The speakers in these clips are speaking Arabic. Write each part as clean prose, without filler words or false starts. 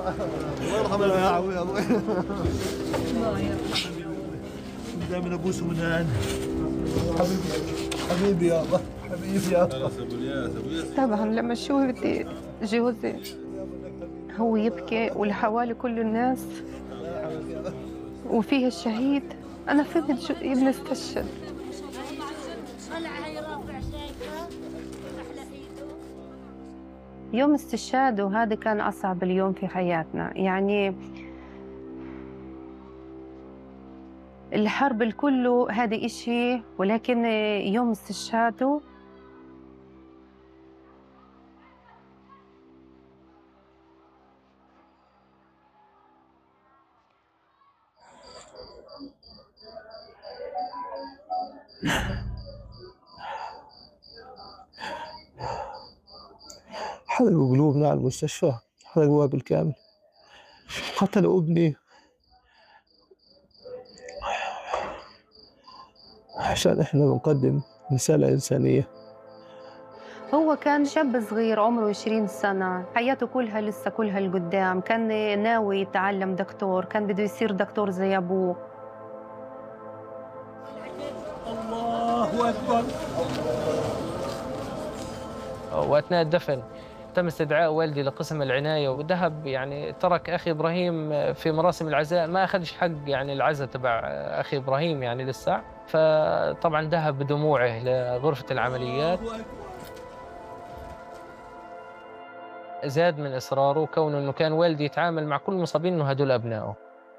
الله يرحمه يا عمي ابوي. دائما ابوس من هنا. حبيبي يابا، حبيبي يابا. طبعا لما شوفت جوزي هو يبكي والحوالي كل الناس وفيه الشهيد، أنا فهمت شو ابني استشهد. يوم استشهاده هذا كان أصعب اليوم في حياتنا، يعني الحرب الكله هذا إشي، ولكن يوم استشهاده حرقوا قلوبنا على المستشفى، حرقوها بالكامل، قتلوا ابني عشان احنا بنقدم رسالة إنسانية. هو كان شاب صغير عمره 20 سنة، حياته كلها لسه كلها لقدام، كان ناوي يتعلم دكتور، كان بده يصير دكتور زي أبوه. الله أكبر. وأثناء الدفن تم استدعاء والدي لقسم العناية، وذهب يعني ترك أخي إبراهيم في مراسم العزاء، ما أخذش حق يعني العزاء تبع أخي إبراهيم يعني لسه، فطبعا ذهب بدموعه لغرفة العمليات. زاد من إصراره كونه أنه كان والدي يتعامل مع كل المصابين أنه هدول أبنائه.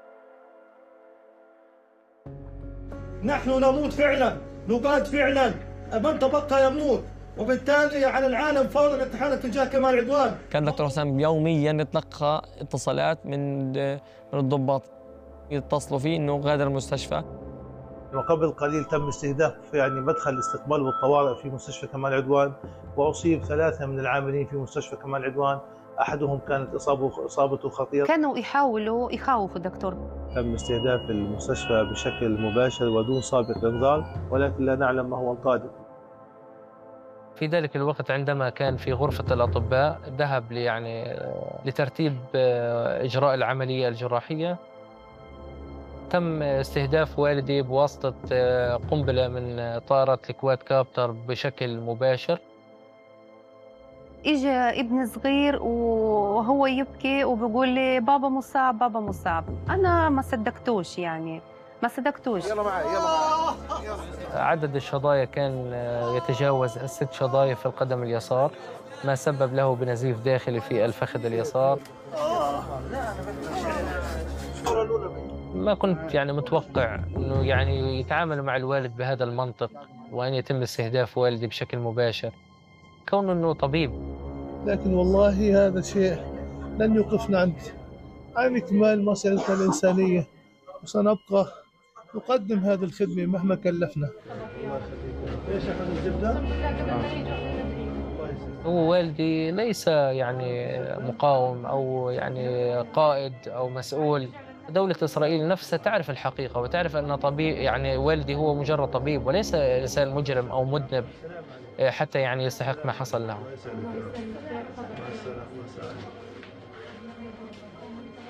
نحن نموت فعلا، نقاد فعلا، من تبقى يموت، وبالتالي على العالم فورا يتحرك تجاه كمال عدوان. كان دكتور حسام يوميا يتلقى اتصالات من الضباط يتصلوا فيه انه غادر المستشفى. وقبل قليل تم استهداف يعني مدخل الاستقبال والطوارئ في مستشفى كمال عدوان، واصيب 3 من العاملين في مستشفى كمال عدوان، احدهم كانت اصابته خطيره. كانوا يحاولوا يخوفوا الدكتور. تم استهداف المستشفى بشكل مباشر ودون سابق انذار، ولكن لا نعلم ما هو القادم. في ذلك الوقت عندما كان في غرفة الأطباء ذهب يعني لترتيب إجراء العملية الجراحية، تم استهداف والدي بواسطة قنبلة من طائرة الكواد كابتر بشكل مباشر. إجا ابن صغير وهو يبكي وبيقول لي بابا مصاب بابا مصاب، أنا ما صدقتوش، يعني ما صدقتوش. يلا معي يلا معي. عدد الشظايا كان يتجاوز 6 شظايا في القدم اليسار، ما سبب له بنزيف داخلي في الفخذ اليسار. ما كنت يعني متوقع انه يعني يتعامل مع الوالد بهذا المنطق، وان يتم استهداف والدي بشكل مباشر كونه انه طبيب. لكن والله هذا شيء لن يوقفنا عن إكمال مسيرتنا الإنسانية، وسنبقى نقدم هذه الخدمة مهما كلفنا. ايش اخذ الزبدة؟ هو والدي ليس يعني مقاوم او يعني قائد او مسؤول. دولة إسرائيل نفسها تعرف الحقيقة وتعرف أن طبيب يعني والدي هو مجرد طبيب وليس إنسان مجرم أو مذنب حتى يعني يستحق ما حصل له.